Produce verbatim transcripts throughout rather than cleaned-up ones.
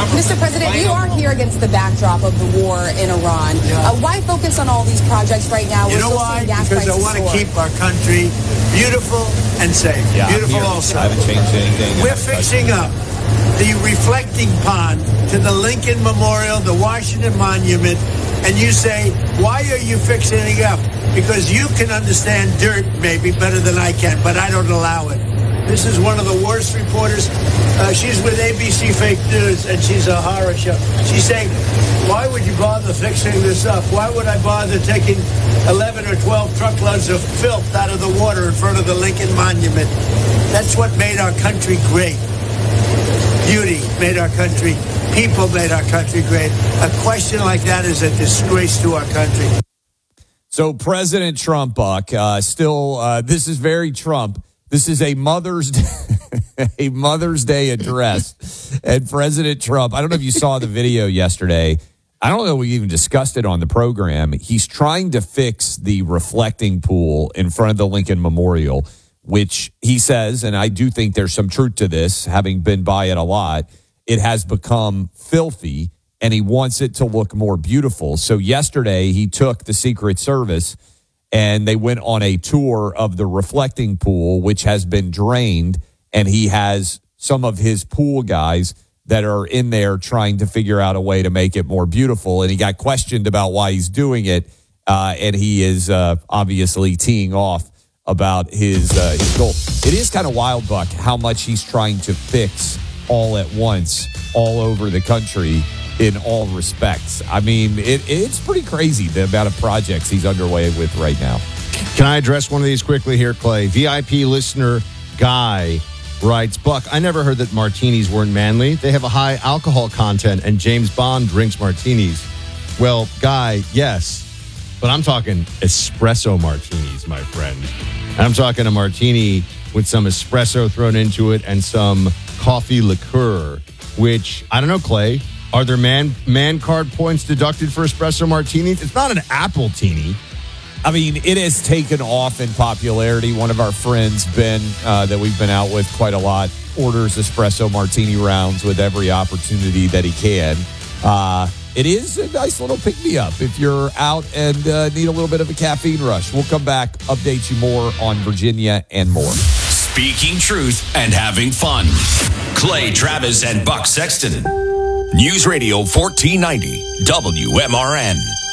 Mister President, you are here against the backdrop of the war in Iran. Uh, why focus on all these projects right now? You We're know still why? seeing gas Because I prices want to soar. keep our country beautiful and safe. Yeah, beautiful here. also. I haven't changed anything. We're fixing up the reflecting pond to the Lincoln Memorial, the Washington Monument, and you say, why are you fixing it up? Because you can understand dirt maybe better than I can, but I don't allow it. This is one of the worst reporters. Uh, she's with A B C Fake News, and she's a horror show. She's saying, why would you bother fixing this up? Why would I bother taking eleven or twelve truckloads of filth out of the water in front of the Lincoln Monument? That's what made our country great. Beauty made our country, people made our country great. A question like that is a disgrace to our country. So President Trump, Buck, uh, still, uh, this is very Trump. This is a Mother's Day, a Mother's Day address. And President Trump, I don't know if you saw the video yesterday. I don't know if we even discussed it on the program. He's trying to fix the reflecting pool in front of the Lincoln Memorial, which he says, and I do think there's some truth to this, having been by it a lot, it has become filthy, and he wants it to look more beautiful. So yesterday, he took the Secret Service, and they went on a tour of the reflecting pool, which has been drained, and he has some of his pool guys that are in there trying to figure out a way to make it more beautiful. And he got questioned about why he's doing it, uh, and he is uh, obviously teeing off about his, uh, his goal. It is kind of wild, Buck, how much he's trying to fix all at once, all over the country, in all respects. I mean, it, it's pretty crazy, the amount of projects he's underway with right now. Can I address one of these quickly here, Clay? V I P listener Guy writes, Buck, I never heard that martinis weren't manly. They have a high alcohol content, and James Bond drinks martinis. Well, Guy, yes, but I'm talking espresso martinis, my friend. I'm talking a martini with some espresso thrown into it and some coffee liqueur, which, I don't know, Clay, are there man man card points deducted for espresso martinis? It's not an apple-tini. I mean, it has taken off in popularity. One of our friends, Ben, uh, that we've been out with quite a lot, orders espresso martini rounds with every opportunity that he can. Uh, it is a nice little pick-me-up if you're out and uh, need a little bit of a caffeine rush. We'll come back, update you more on Virginia and more. Speaking truth and having fun. Clay Travis and Buck Sexton. News Radio fourteen ninety W M R N.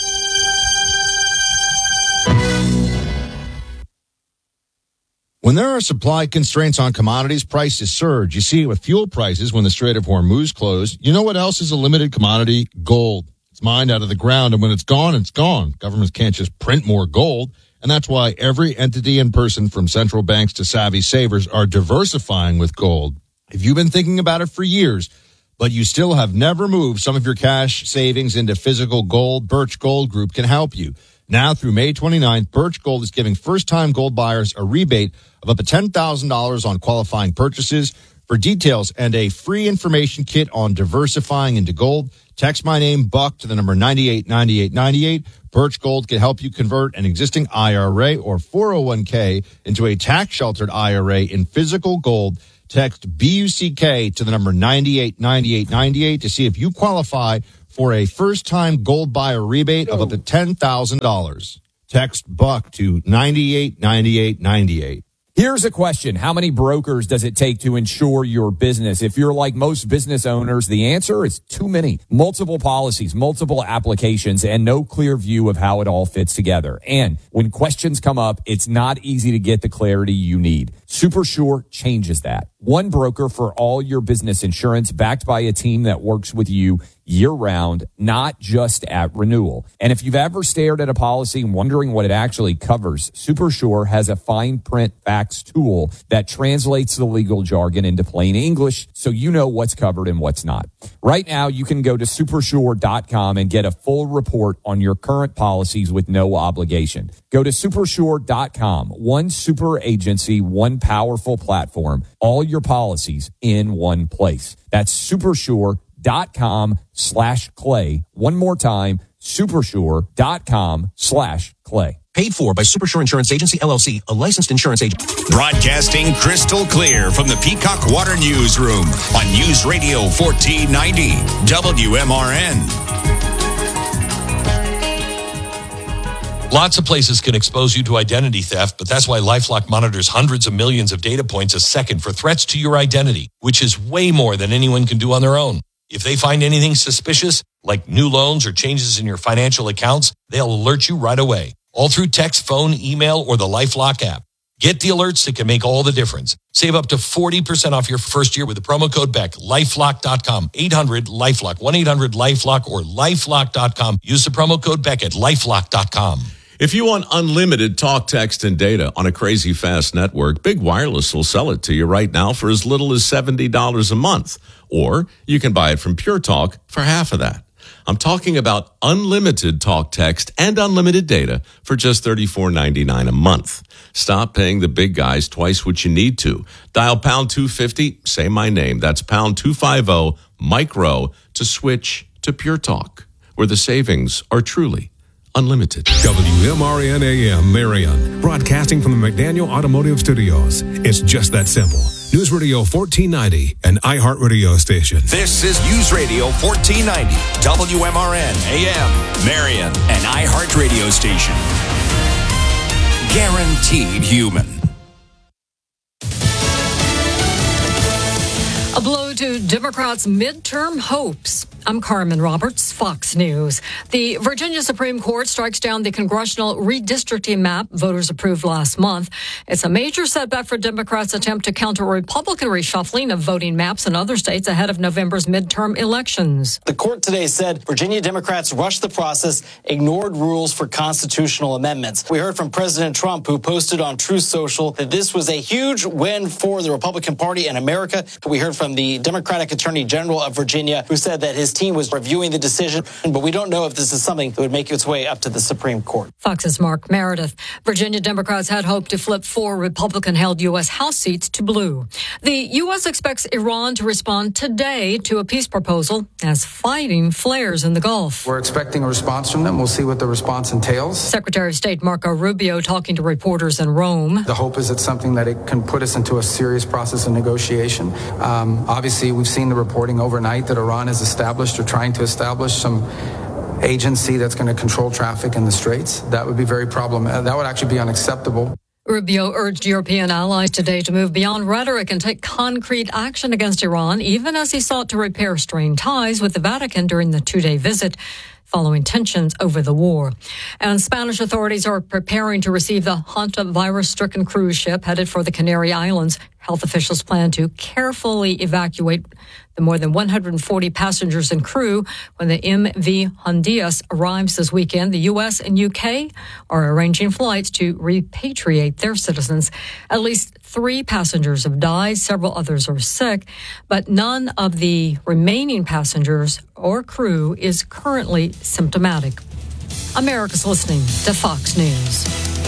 When there are supply constraints on commodities, prices surge. You see it with fuel prices when the Strait of Hormuz closed. You know what else is a limited commodity? Gold. It's mined out of the ground, and when it's gone, it's gone. Governments can't just print more gold, and that's why every entity and person, from central banks to savvy savers, are diversifying with gold. If you've been thinking about it for years, but you still have never moved some of your cash savings into physical gold, Birch Gold Group can help you. Now through May twenty-ninth, Birch Gold is giving first-time gold buyers a rebate of up to ten thousand dollars on qualifying purchases. For details and a free information kit on diversifying into gold, text my name, Buck, to the number ninety-eight ninety-eight ninety-eight. Birch Gold can help you convert an existing I R A or four oh one k into a tax-sheltered I R A in physical gold. Text B U C K to the number ninety-eight ninety-eight ninety-eight to see if you qualify for a first-time gold buyer rebate of up to ten thousand dollars. Text Buck to ninety-eight ninety-eight ninety-eight. Here's a question. How many brokers does it take to insure your business? If you're like most business owners, the answer is too many. Multiple policies, multiple applications, and no clear view of how it all fits together. And when questions come up, it's not easy to get the clarity you need. SuperSure changes that. One broker for all your business insurance, backed by a team that works with you year-round, not just at renewal. And if you've ever stared at a policy and wondering what it actually covers, SuperSure has a fine print facts tool that translates the legal jargon into plain English so you know what's covered and what's not. Right now, you can go to supersure dot com and get a full report on your current policies with no obligation. Go to supersure dot com. One super agency, one powerful platform, all your policies in one place. That's supersure dot com slash clay. One more time, supersure dot com slash clay. Paid for by Supersure Insurance Agency, L L C, a licensed insurance agent. Broadcasting crystal clear from the Peacock Water Newsroom on News Radio fourteen ninety W M R N. Lots of places can expose you to identity theft, but that's why LifeLock monitors hundreds of millions of data points a second for threats to your identity, which is way more than anyone can do on their own. If they find anything suspicious, like new loans or changes in your financial accounts, they'll alert you right away, all through text, phone, email, or the LifeLock app. Get the alerts that can make all the difference. Save up to forty percent off your first year with the promo code Beck. lifelock dot com, eight hundred LifeLock, one eight hundred LifeLock, or lifelock dot com. Use the promo code Beck at lifelock dot com. If you want unlimited talk, text, and data on a crazy fast network, Big Wireless will sell it to you right now for as little as seventy dollars a month. Or you can buy it from Pure Talk for half of that. I'm talking about unlimited talk, text, and unlimited data for just thirty-four ninety-nine a month. Stop paying the big guys twice what you need to. Dial pound two fifty, say my name. That's pound two fifty, micro, to switch to Pure Talk, where the savings are truly unlimited. W M R N A M Marion, broadcasting from the McDaniel Automotive Studios. It's just that simple. News Radio fourteen ninety, an iHeart radio station. This is News Radio fourteen ninety, W M R N A M, Marion, an iHeart radio station. Guaranteed human. A blow to Democrats' midterm hopes. I'm Carmen Roberts, Fox News. The Virginia Supreme Court strikes down the congressional redistricting map voters approved last month. It's a major setback for Democrats' attempt to counter Republican reshuffling of voting maps in other states ahead of November's midterm elections. The court today said Virginia Democrats rushed the process, ignored rules for constitutional amendments. We heard from President Trump, who posted on Truth Social that this was a huge win for the Republican Party and America. We heard from the Democratic Attorney General of Virginia, who said that his team was reviewing the decision, but we don't know if this is something that would make its way up to the Supreme Court. Fox's Mark Meredith. Virginia Democrats had hoped to flip four Republican-held U S. House seats to blue. The U S expects Iran to respond today to a peace proposal as fighting flares in the Gulf. We're expecting a response from them. We'll see what the response entails. Secretary of State Marco Rubio talking to reporters in Rome. The hope is it's something that it can put us into a serious process of negotiation. Um, obviously, we've seen the reporting overnight that Iran has established or trying to establish some agency that's going to control traffic in the Straits. That would be very problematic. That would actually be unacceptable. Rubio urged European allies today to move beyond rhetoric and take concrete action against Iran, even as he sought to repair strained ties with the Vatican during the two-day visit following tensions over the war. And Spanish authorities are preparing to receive the hantavirus-stricken cruise ship headed for the Canary Islands. Health officials plan to carefully evacuate the more than one hundred forty passengers and crew when the M V Hondias arrives this weekend. The U S and U K are arranging flights to repatriate their citizens. At least three passengers have died. Several others are sick, but none of the remaining passengers or crew is currently symptomatic. America's listening to Fox News.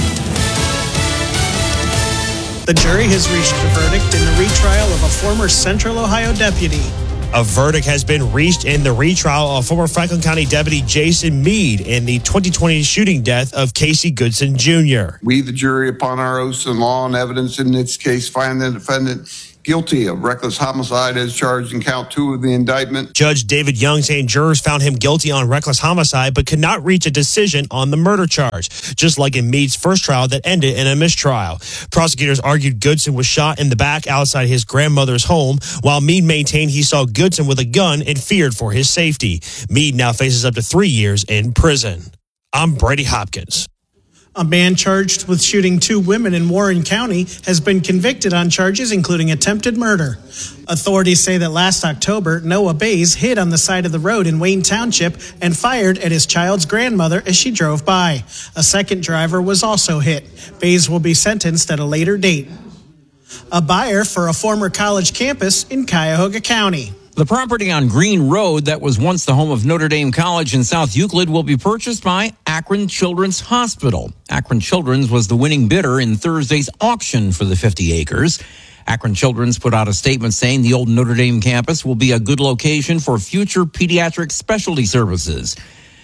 The jury has reached a verdict in the retrial of a former Central Ohio deputy. A verdict has been reached in the retrial of former Franklin County Deputy Jason Meade in the twenty twenty shooting death of Casey Goodson Junior We, the jury, upon our oaths and law and evidence in this case, find the defendant guilty of reckless homicide as charged in count two of the indictment. Judge David Young saying jurors found him guilty on reckless homicide but could not reach a decision on the murder charge, just like in Meade's first trial that ended in a mistrial. Prosecutors argued Goodson was shot in the back outside his grandmother's home, while Meade maintained he saw Goodson with a gun and feared for his safety. Meade now faces up to three years in prison. I'm Brady Hopkins. A man charged with shooting two women in Warren County has been convicted on charges including attempted murder. Authorities say that last October, Noah Bays hid on the side of the road in Wayne Township and fired at his child's grandmother as she drove by. A second driver was also hit. Bays will be sentenced at a later date. A buyer for a former college campus in Cuyahoga County. The property on Green Road that was once the home of Notre Dame College in South Euclid will be purchased by Akron Children's Hospital. Akron Children's was the winning bidder in Thursday's auction for the fifty acres. Akron Children's put out a statement saying the old Notre Dame campus will be a good location for future pediatric specialty services.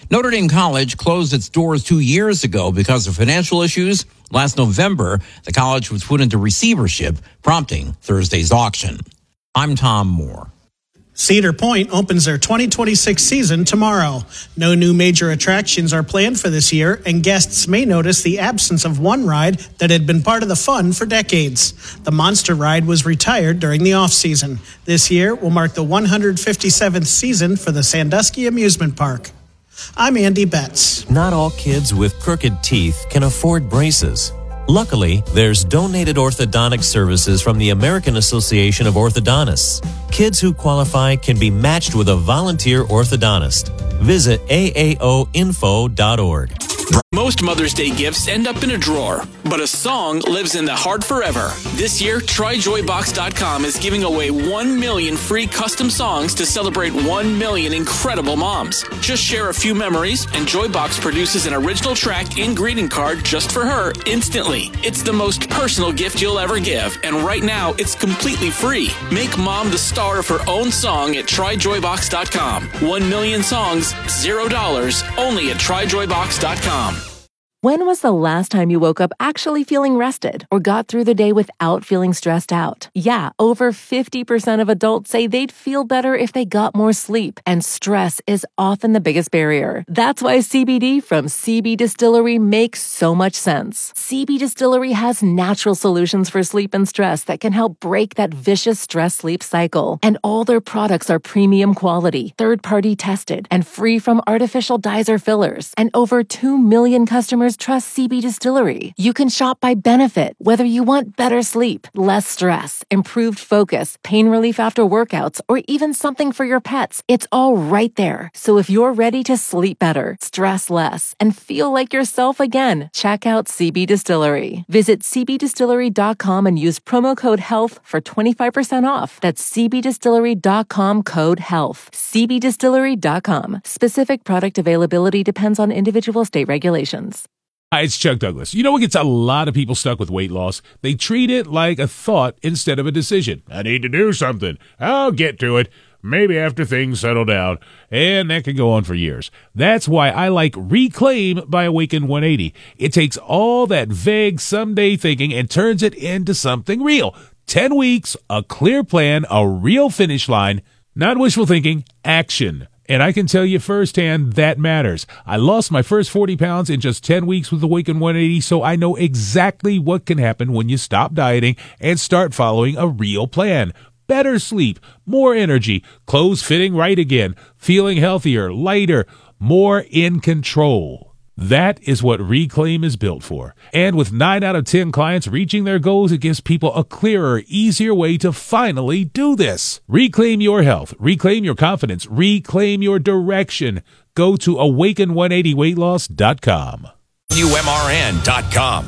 Notre Dame College closed its doors two years ago because of financial issues. Last November, the college was put into receivership, prompting Thursday's auction. I'm Tom Moore. Cedar Point opens their twenty twenty-six season tomorrow. No new major attractions are planned for this year, and guests may notice the absence of one ride that had been part of the fun for decades. The Monster Ride was retired during the off-season. This year will mark the one hundred fifty-seventh season for the Sandusky Amusement Park. I'm Andy Betts. Not all kids with crooked teeth can afford braces. Luckily, there's donated orthodontic services from the American Association of Orthodontists. Kids who qualify can be matched with a volunteer orthodontist. Visit A A O info dot org. Most Mother's Day gifts end up in a drawer, but a song lives in the heart forever. This year, Try Joy Box dot com is giving away one million free custom songs to celebrate one million incredible moms. Just share a few memories, and Joybox produces an original track and greeting card just for her instantly. It's the most personal gift you'll ever give, and right now, it's completely free. Make mom the star of her own song at Try Joy Box dot com. One million songs, zero dollars, only at Try Joy Box dot com. When was the last time you woke up actually feeling rested or got through the day without feeling stressed out? Yeah, over fifty percent of adults say they'd feel better if they got more sleep, and stress is often the biggest barrier. That's why C B D from C B Distillery makes so much sense. C B Distillery has natural solutions for sleep and stress that can help break that vicious stress-sleep cycle. And all their products are premium quality, third-party tested, and free from artificial dyes or fillers. And over two million customers trust C B Distillery. You can shop by benefit, whether you want better sleep, less stress, improved focus, pain relief after workouts, or even something for your pets. It's all right there. So if you're ready to sleep better, stress less, and feel like yourself again, check out C B Distillery. Visit C B distillery dot com and use promo code HEALTH for twenty-five percent off. That's C B distillery dot com code HEALTH. C B distillery dot com. Specific product availability depends on individual state regulations. Hi, it's Chuck Douglas. You know what gets a lot of people stuck with weight loss? They treat it like a thought instead of a decision. I need to do something. I'll get to it. Maybe after things settle down. And that can go on for years. That's why I like Reclaim by Awaken one eighty. It takes all that vague someday thinking and turns it into something real. Ten weeks, a clear plan, a real finish line. Not wishful thinking, action. And I can tell you firsthand, that matters. I lost my first forty pounds in just ten weeks with Awaken one eighty, so I know exactly what can happen when you stop dieting and start following a real plan. Better sleep, more energy, clothes fitting right again, feeling healthier, lighter, more in control. That is what Reclaim is built for. And with nine out of ten clients reaching their goals, it gives people a clearer, easier way to finally do this. Reclaim your health. Reclaim your confidence. Reclaim your direction. Go to awaken one eighty weight loss dot com. W M R N dot com.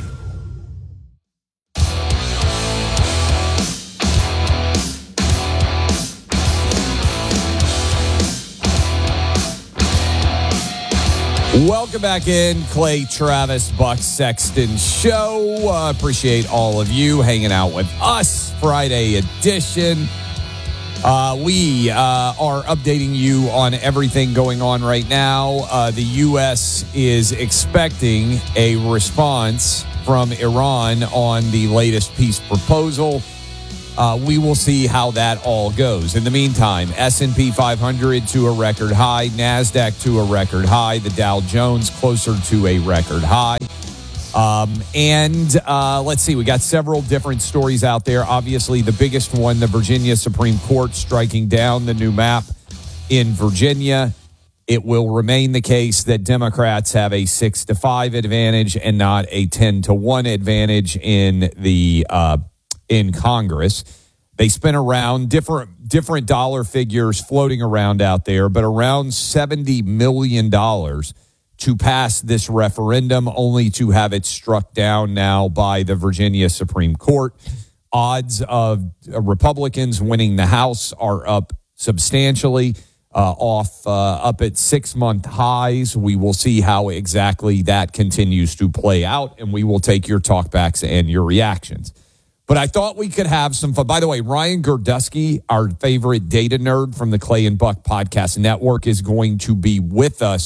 Welcome back in, Clay Travis, Buck Sexton Show. Uh, appreciate all of you hanging out with us. Friday edition. Uh, we uh, are updating you on everything going on right now. Uh, the U S is expecting a response from Iran on the latest peace proposal. Uh, we will see how that all goes. In the meantime, S and P five hundred to a record high, NASDAQ to a record high, the Dow Jones closer to a record high. Um, and uh, let's see, we got several different stories out there. Obviously, the biggest one, the Virginia Supreme Court striking down the new map in Virginia. It will remain the case that Democrats have a six to five advantage and not a ten to one advantage in the uh in Congress. They spin around different different dollar figures floating around out there, but around seventy million dollars to pass this referendum, only to have it struck down now by the Virginia Supreme Court. Odds of Republicans winning the House are up substantially, uh, off uh, up at six-month highs. We will see how exactly that continues to play out, and we will take your talkbacks and your reactions. But I thought we could have some fun. By the way, Ryan Gerdusky, our favorite data nerd from the Clay and Buck Podcast Network, is going to be with us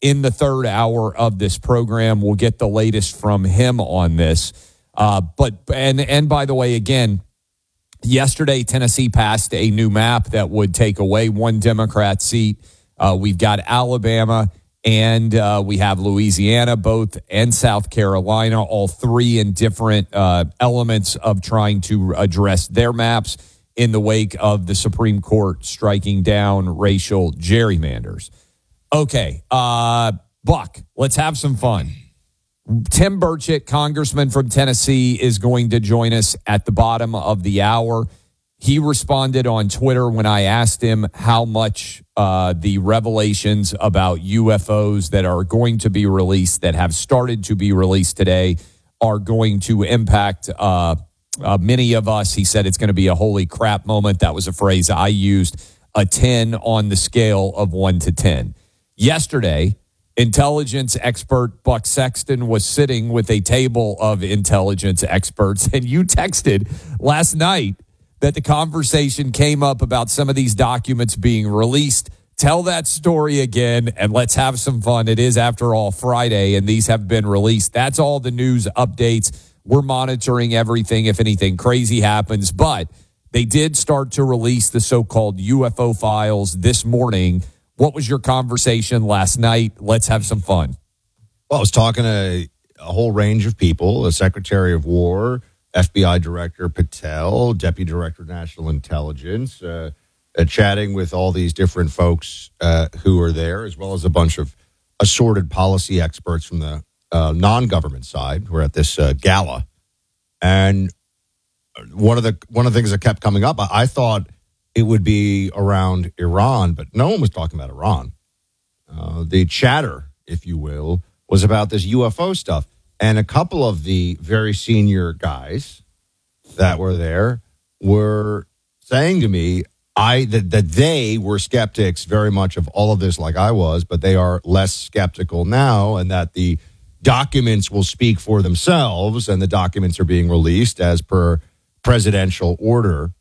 in the third hour of this program. We'll get the latest from him on this. Uh, but and and by the way, again, yesterday Tennessee passed a new map that would take away one Democrat seat. Uh, we've got Alabama and uh, we have Louisiana, both, and South Carolina, all three in different uh, elements of trying to address their maps in the wake of the Supreme Court striking down racial gerrymanders. Okay, uh, Buck, let's have some fun. Tim Burchett, congressman from Tennessee, is going to join us at the bottom of the hour. He responded on Twitter when I asked him how much uh, the revelations about U F Os that are going to be released, that have started to be released today, are going to impact uh, uh, many of us. He said it's going to be a holy crap moment. That was a phrase I used, a ten on the scale of one to ten. Yesterday, intelligence expert Buck Sexton was sitting with a table of intelligence experts, and you texted last night that the conversation came up about some of these documents being released. Tell that story again, and let's have some fun. It is, after all, Friday, and these have been released. That's all the news updates. We're monitoring everything if anything crazy happens, but they did start to release the so-called U F O files this morning. What was your conversation last night? Let's have some fun. Well, I was talking to a whole range of people, the Secretary of War, F B I Director Patel, Deputy Director of National Intelligence, uh, uh, chatting with all these different folks uh, who are there, as well as a bunch of assorted policy experts from the uh, non-government side who are at this uh, gala. And one of the one of the things that kept coming up, I, I thought it would be around Iran, but no one was talking about Iran. Uh, the chatter, if you will, was about this U F O stuff. And a couple of the very senior guys that were there were saying to me I that, that they were skeptics very much of all of this, like I was, but they are less skeptical now, and that the documents will speak for themselves, and the documents are being released as per presidential order.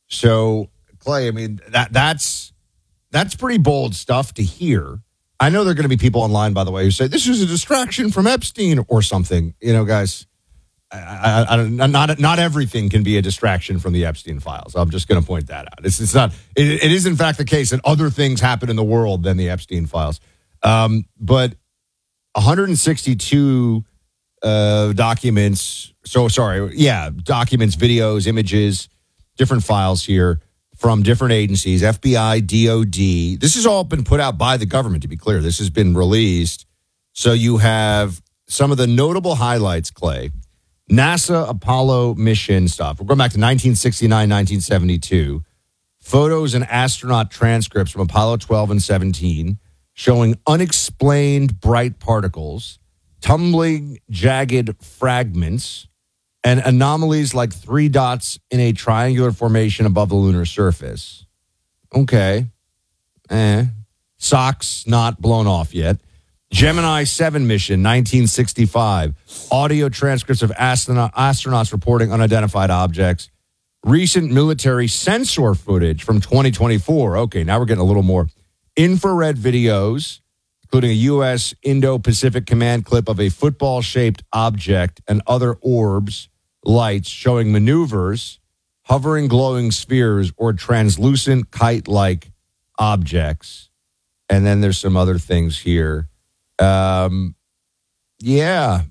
So, Clay, I mean, that that's that's pretty bold stuff to hear. I know there are going to be people online, by the way, who say this is a distraction from Epstein or something. You know, guys, I, I, I, not not everything can be a distraction from the Epstein files. I'm just going to point that out. It's, it's not. It, it is, in fact, the case that other things happen in the world than the Epstein files. Um, but one hundred sixty-two uh, documents. So sorry, yeah, documents, videos, images, different files here from different agencies, F B I, D O D. This has all been put out by the government, to be clear. This has been released. So you have some of the notable highlights, Clay. NASA Apollo mission stuff. We're going back to nineteen sixty-nine, nineteen seventy-two. Photos and astronaut transcripts from Apollo twelve and seventeen showing unexplained bright particles, tumbling jagged fragments, and anomalies like three dots in a triangular formation above the lunar surface. Okay. Eh. Socks not blown off yet. Gemini seven mission, nineteen sixty-five. Audio transcripts of astronaut, astronauts reporting unidentified objects. Recent military sensor footage from twenty twenty-four. Okay, now we're getting a little more. Infrared videos, including a U S Indo-Pacific Command clip of a football-shaped object and other orbs, lights showing maneuvers, hovering glowing spheres, or translucent kite-like objects. And then there's some other things here. Um, yeah,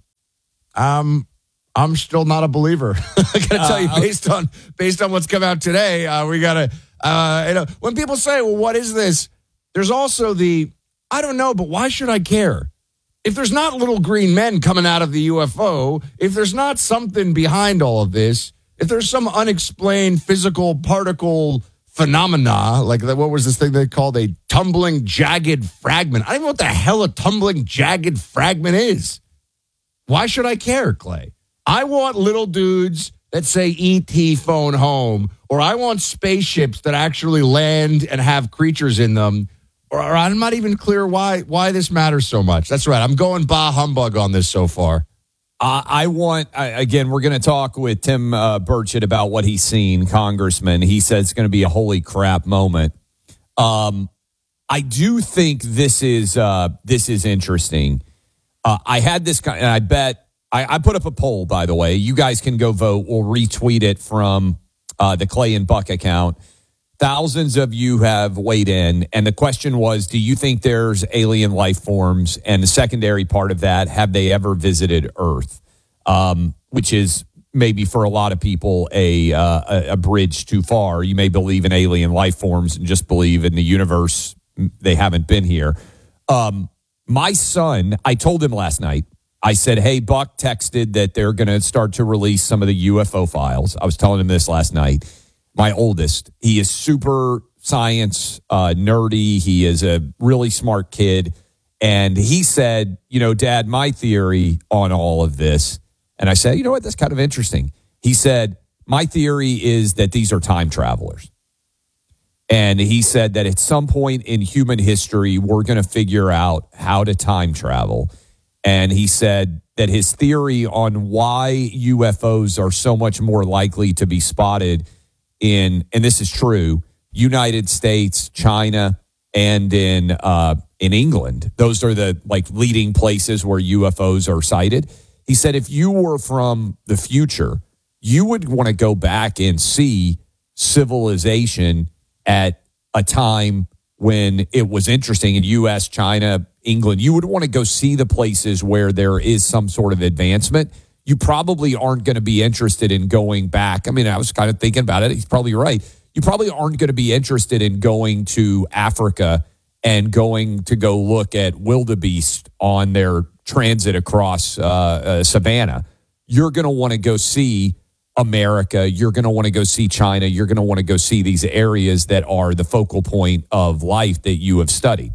um, I'm still not a believer. I gotta tell you, based on based on what's come out today, uh, we gotta. Uh, you know, when people say, "Well, what is this?" There's also the, I don't know, but why should I care? If there's not little green men coming out of the U F O, if there's not something behind all of this, if there's some unexplained physical particle phenomena, like the, what was this thing they called a tumbling jagged fragment? I don't know what the hell a tumbling jagged fragment is. Why should I care, Clay? I want little dudes that say E T phone home, or I want spaceships that actually land and have creatures in them. Or, or I'm not even clear why why this matters so much. That's right. I'm going bah humbug on this so far. Uh, I want, I, again, we're going to talk with Tim uh, Burchett about what he's seen, Congressman. He said it's going to be a holy crap moment. Um, I do think this is uh, this is interesting. Uh, I had this kind, and I bet I, I put up a poll. By the way, you guys can go vote. We'll retweet it from uh, the Clay and Buck account. Thousands of you have weighed in, and the question was, do you think there's alien life forms? And the secondary part of that, have they ever visited Earth? Um, which is maybe for a lot of people a, uh, a bridge too far. You may believe in alien life forms and just believe in the universe. They haven't been here. Um, my son, I told him last night, I said, hey, Buck texted that they're going to start to release some of the U F O files. I was telling him this last night. My oldest, he is super science uh, nerdy. He is a really smart kid. And he said, you know, Dad, my theory on all of this. And I said, you know what, that's kind of interesting. He said, my theory is that these are time travelers. And he said that at some point in human history, we're going to figure out how to time travel. And he said that his theory on why U F Os are so much more likely to be spotted in, and this is true, United States, China, and in uh, in England. Those are the like leading places where U F Os are sighted. He said if you were from the future, you would want to go back and see civilization at a time when it was interesting in U S, China, England. You would want to go see the places where there is some sort of advancement. You probably aren't going to be interested in going back. I mean, I was kind of thinking about it. He's probably right. You probably aren't going to be interested in going to Africa and going to go look at wildebeest on their transit across uh, uh, savannah. You're going to want to go see America. You're going to want to go see China. You're going to want to go see these areas that are the focal point of life that you have studied.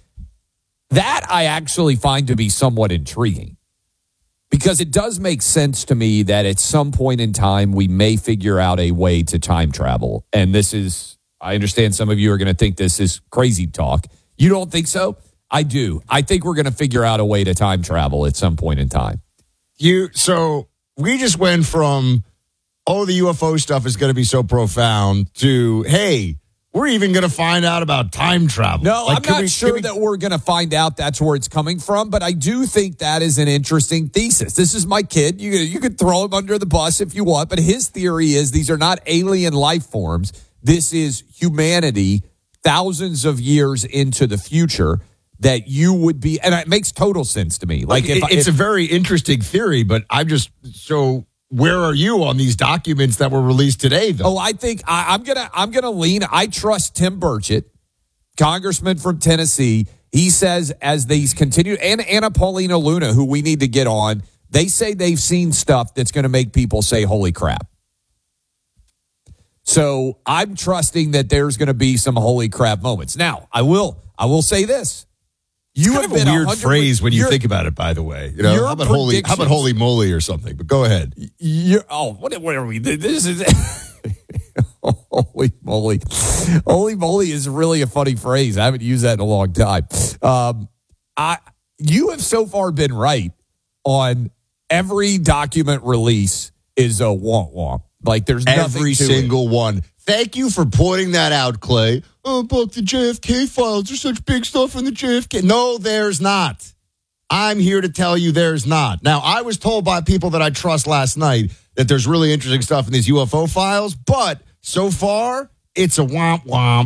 That I actually find to be somewhat intriguing. Because it does make sense to me that at some point in time, we may figure out a way to time travel. And this is, I understand some of you are going to think this is crazy talk. You don't think so? I do. I think we're going to figure out a way to time travel at some point in time. You So we just went from, oh, the U F O stuff is going to be so profound to, hey, we're even going to find out about time travel. No, like, I'm not we, sure we, that we're going to find out that's where it's coming from, but I do think that is an interesting thesis. This is my kid. You, you could throw him under the bus if you want, but his theory is these are not alien life forms. This is humanity thousands of years into the future that you would be, and it makes total sense to me. Like, like if, It's if, a very interesting theory, but I'm just so... Where are you on these documents that were released today, though? Oh, I think I, I'm gonna I'm gonna lean. I trust Tim Burchett, congressman from Tennessee. He says as these continue, and Anna Paulina Luna, who we need to get on, they say they've seen stuff that's going to make people say, "Holy crap!" So I'm trusting that there's going to be some holy crap moments. Now, I will I will say this. You it's have kind of been a weird phrase when you think about it, by the way. You know, how about holy, how about holy moly or something? But go ahead. You're, oh, what, what are we? This is holy moly. Holy moly is really a funny phrase. I haven't used that in a long time. Um, I you have so far been right on every document release is a womp womp. Like there's nothing every to single it. one. Thank you for pointing that out, Clay. Oh, Buck, the J F K files. There's such big stuff in the J F K. No, there's not. I'm here to tell you there's not. Now, I was told by people that I trust last night that there's really interesting stuff in these U F O files, but so far, it's a womp womp.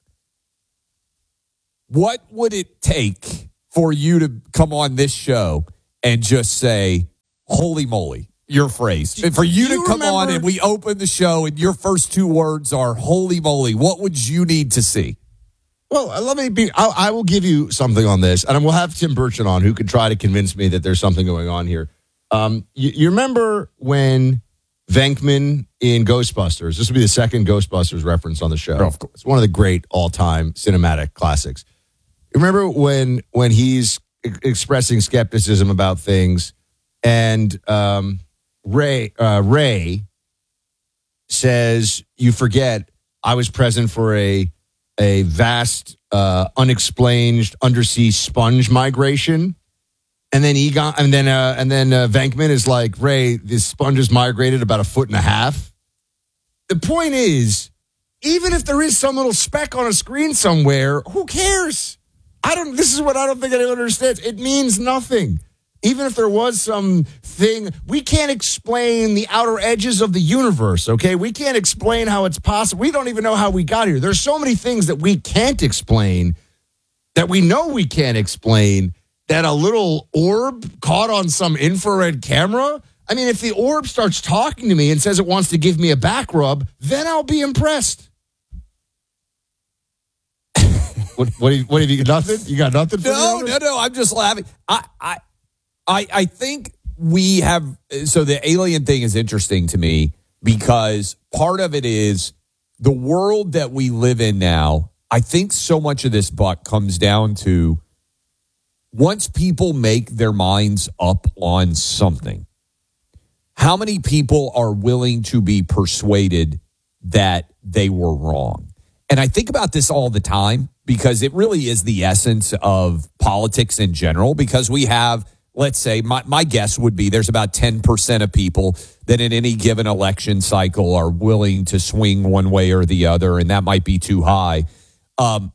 What would it take for you to come on this show and just say, holy moly? Your phrase. For you, you to come remember, on and we open the show and your first two words are holy moly, what would you need to see? Well, let me be, I'll, I will give you something on this, and we'll have Tim Burchett on who could try to convince me that there's something going on here. Um, you, you remember when Venkman in Ghostbusters, this will be the second Ghostbusters reference on the show. Of course. It's one of the great all-time cinematic classics. You remember when, when he's expressing skepticism about things and, um, Ray uh, Ray says, you forget I was present for a a vast, uh, unexplained undersea sponge migration. And then Egon, and then uh, and then uh, Venkman is like, Ray, this sponge has migrated about a foot and a half. The point is, even if there is some little speck on a screen somewhere, who cares? I don't, this is what I don't think anyone understands. It means nothing. Even if there was some thing, we can't explain the outer edges of the universe, okay? We can't explain how it's possible. We don't even know how we got here. There's so many things that we can't explain, that we know we can't explain, that a little orb caught on some infrared camera. I mean, if the orb starts talking to me and says it wants to give me a back rub, then I'll be impressed. What, what, have you, what have you got? Nothing? You got nothing? For No, no, no. I'm just laughing. I, I, I, I think we have. So the alien thing is interesting to me because part of it is the world that we live in now. I think so much of this, Buck, comes down to once people make their minds up on something, how many people are willing to be persuaded that they were wrong? And I think about this all the time because it really is the essence of politics in general, because we have, let's say, my, my guess would be there's about ten percent of people that in any given election cycle are willing to swing one way or the other, and that might be too high. Um,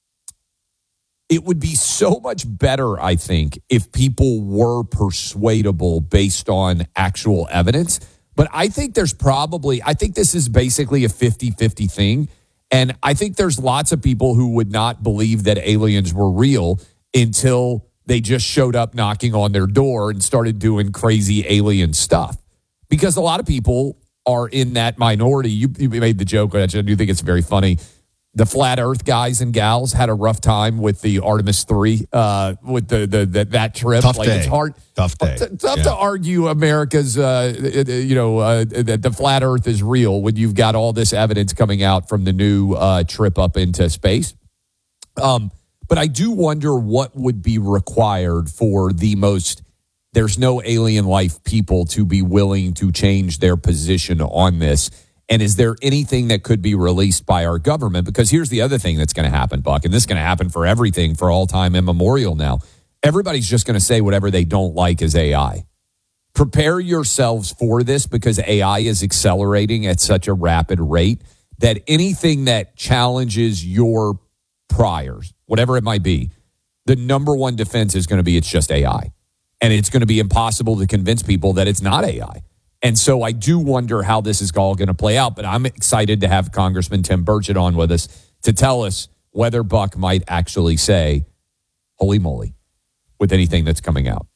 it would be so much better, I think, if people were persuadable based on actual evidence. But I think there's probably, I think this is basically a fifty-fifty thing. And I think there's lots of people who would not believe that aliens were real until they just showed up knocking on their door and started doing crazy alien stuff. Because a lot of people are in that minority. You, you made the joke, I do think it's very funny. The flat Earth guys and gals had a rough time with the Artemis three, uh, with the, the, the that trip. Tough like day. It's hard, Tough day. T- tough Yeah. to argue America's, uh, you know, uh, that the flat Earth is real when you've got all this evidence coming out from the new uh, trip up into space. Um, but I do wonder what would be required for the most. There's no alien life people to be willing to change their position on this. And is there anything that could be released by our government? Because here's the other thing that's going to happen, Buck, and this is going to happen for everything for all time immemorial now. Everybody's just going to say whatever they don't like is A I. Prepare yourselves for this because A I is accelerating at such a rapid rate that anything that challenges your priors, whatever it might be, the number one defense is going to be it's just A I. And it's going to be impossible to convince people that it's not A I. And so I do wonder how this is all going to play out, but I'm excited to have Congressman Tim Burchett on with us to tell us whether Buck might actually say, holy moly, with anything that's coming out.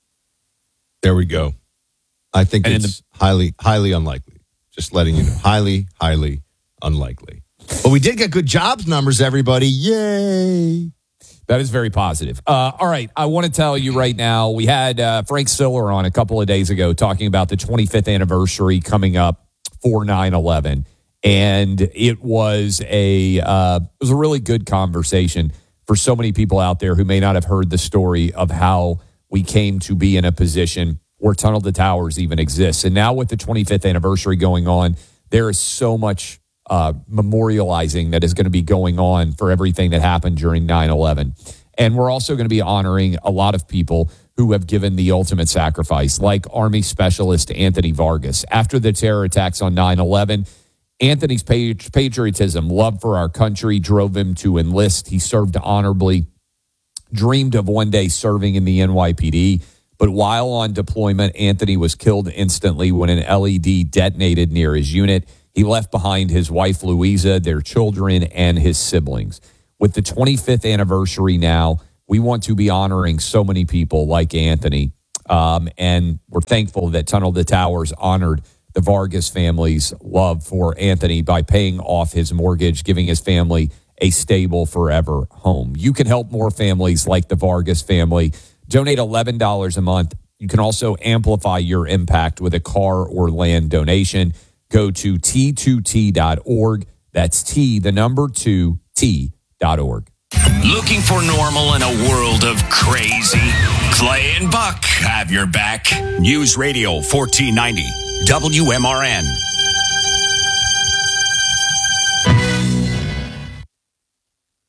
There we go. I think And it's the- highly, highly unlikely. Just letting you know. Highly, highly unlikely. But we did get good jobs numbers, everybody. Yay. That is very positive. Uh, all right. I want to tell you right now, we had uh, Frank Siller on a couple of days ago talking about the twenty-fifth anniversary coming up for nine eleven. And it was a uh, it was a really good conversation for so many people out there who may not have heard the story of how we came to be in a position where Tunnel to Towers even exists. And now with the twenty-fifth anniversary going on, there is so much Uh, memorializing that is going to be going on for everything that happened during nine eleven. And we're also going to be honoring a lot of people who have given the ultimate sacrifice, like Army Specialist Anthony Vargas. After the terror attacks on nine eleven, Anthony's patriotism, love for our country, drove him to enlist. He served honorably, dreamed of one day serving in the N Y P D. But while on deployment, Anthony was killed instantly when an L E D detonated near his unit. He left behind his wife, Louisa, their children, and his siblings. With the twenty-fifth anniversary now, we want to be honoring so many people like Anthony. Um, and we're thankful that Tunnel to Towers honored the Vargas family's love for Anthony by paying off his mortgage, giving his family a stable forever home. You can help more families like the Vargas family. Donate eleven dollars a month. You can also amplify your impact with a car or land donation. Go to T two T dot org. That's T, the number two, T dot org. Looking for normal in a world of crazy? Clay and Buck have your back. News Radio fourteen ninety, W M R N.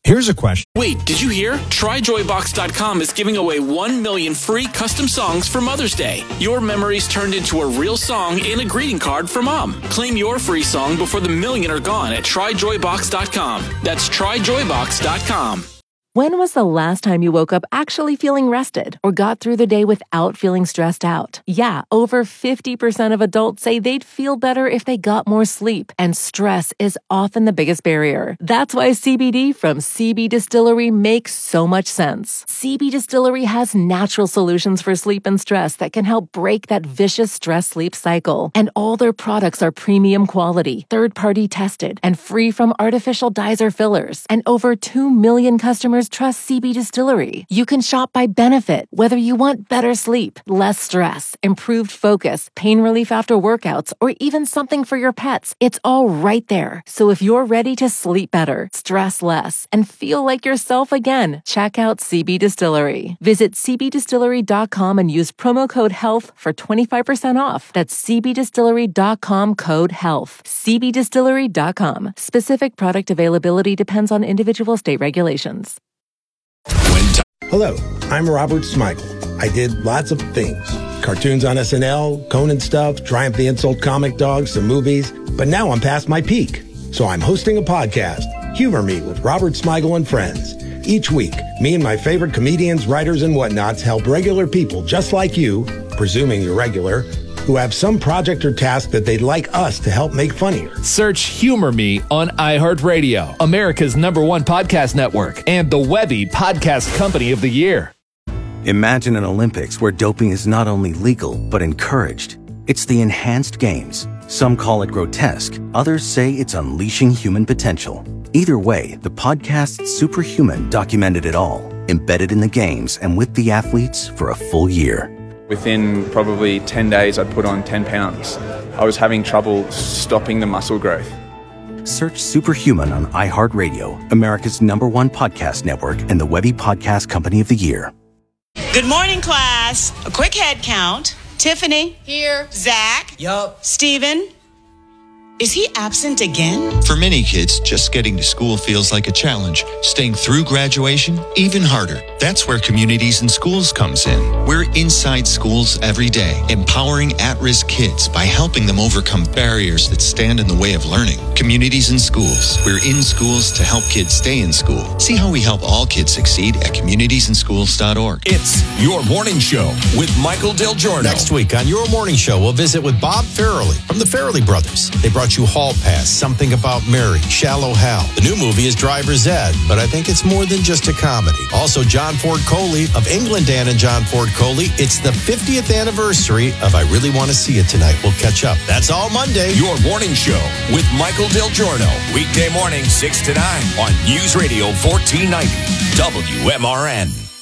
Here's a question. Wait, did you hear? Try Joy Box dot com is giving away one million free custom songs for Mother's Day. Your memories turned into a real song and a greeting card for Mom. Claim your free song before the million are gone at Try Joy Box dot com. That's Try Joy Box dot com. When was the last time you woke up actually feeling rested or got through the day without feeling stressed out? Yeah, over fifty percent of adults say they'd feel better if they got more sleep, and stress is often the biggest barrier. That's why C B D from C B Distillery makes so much sense. C B Distillery has natural solutions for sleep and stress that can help break that vicious stress-sleep cycle. And all their products are premium quality, third-party tested, and free from artificial dyes or fillers. And over two million customers trust C B Distillery. You can shop by benefit, whether you want better sleep, less stress, improved focus, pain relief after workouts, or even something for your pets. It's all right there. So if you're ready to sleep better, stress less, and feel like yourself again, check out C B Distillery. Visit C B distillery dot com and use promo code HEALTH for twenty-five percent off. That's C B distillery dot com code HEALTH. C B distillery dot com. Specific product availability depends on individual state regulations. Hello, I'm Robert Smigel. I did lots of things. Cartoons on S N L, Conan stuff, Triumph the Insult comic dogs, some movies. But now I'm past my peak. So I'm hosting a podcast, Humor Me with Robert Smigel and Friends. Each week, me and my favorite comedians, writers, and whatnots help regular people just like you, presuming you're regular, who have some project or task that they'd like us to help make funnier. Search Humor Me on iHeartRadio, America's number one podcast network, and the Webby Podcast Company of the Year. Imagine an Olympics where doping is not only legal, but encouraged. It's the enhanced games. Some call it grotesque. Others say it's unleashing human potential. Either way, the podcast Superhuman documented it all, embedded in the games and with the athletes for a full year. Within probably ten days, I'd put on ten pounds. I was having trouble stopping the muscle growth. Search Superhuman on iHeartRadio, America's number one podcast network, and the Webby Podcast Company of the Year. Good morning, class. A quick head count. Tiffany. Here. Zach. Yup. Steven. Is he absent again? For many kids, just getting to school feels like a challenge. Staying through graduation, even harder. That's where Communities in Schools comes in. We're inside schools every day, empowering at-risk kids by helping them overcome barriers that stand in the way of learning. Communities in Schools. We're in schools to help kids stay in school. See how we help all kids succeed at communities in schools dot org. It's Your Morning Show with Michael Del Giorno. Next week on Your Morning Show, we'll visit with Bob Farrelly from the Farrelly Brothers. They brought you Hall Pass, Something About Mary, Shallow Hal. The new movie is Driver's Ed, but I think it's more than just a comedy. Also, John Ford Coley of England Dan and John Ford Coley. It's the fiftieth anniversary of I Really Want to See It Tonight. We'll catch up. That's all Monday. Your Morning Show with Michael Del Giorno. Weekday morning, six to nine on News Radio fourteen ninety W M R N.